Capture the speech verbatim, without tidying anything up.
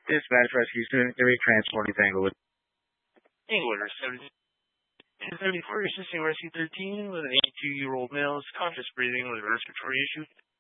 Dispatch Rescue Student three, transporting to Englewood. Englewood, seventy seventy-four, assisting Rescue thirteen with an eighty-two-year-old male, conscious breathing with a respiratory issue.